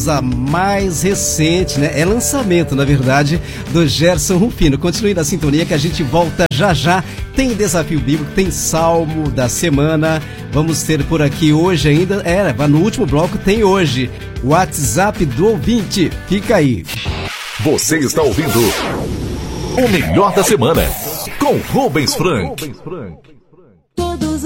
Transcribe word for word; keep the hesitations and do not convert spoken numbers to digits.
vamos à mais recente, né? É lançamento, na verdade, do Gerson Rufino. Continue na sintonia que a gente volta já já. Tem desafio bíblico, tem salmo da semana. Vamos ter por aqui hoje ainda, é, no último bloco tem hoje o WhatsApp do ouvinte. Fica aí. Você está ouvindo o melhor da semana com Rubens Frank. Todos